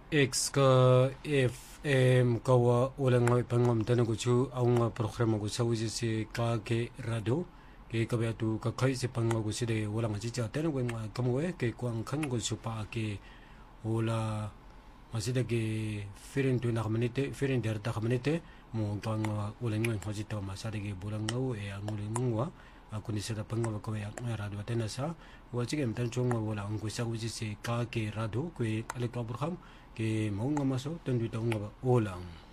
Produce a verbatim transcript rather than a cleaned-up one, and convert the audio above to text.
X ka F M kawa ulang ngai pangam tanu ku chu aung program ku sawi si ka ke radio ke ka ba tu ka khai se pangwa ku si de ulang chi cha tanu ku ma kamwe ke kwang khan ku su pa ke ula masida ke firin tu na minute firin der ta minute mo kang ulang ngai hoji to ma sa de ke bulang ngau e anguli ngwa aku ni sida pangwa ko ya radio tena sa wa chi ke mtan chung wala ang ku sawi si ka ke radio ku ale ka program ke maunga maso tendu ta nga ulang